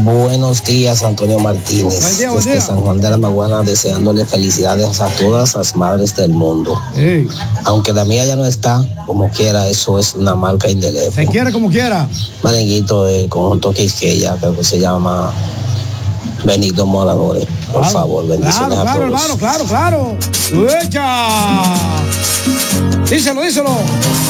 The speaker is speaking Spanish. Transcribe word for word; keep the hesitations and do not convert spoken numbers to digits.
Buenos días, Antonio Martínez. Buen día, buen Desde día. San Juan de la Maguana, deseándole felicidades a todas las madres del mundo. Hey. Aunque la mía ya no está, como quiera, eso es una marca indeleble. Se quiere como quiera. Merenguito del conjunto Quisqueya, creo que se llama Benito Moradores. Por Claro, favor, bendiciones claro, a claro, todos. hermano, claro, claro. ¡Echa! Díselo, díselo.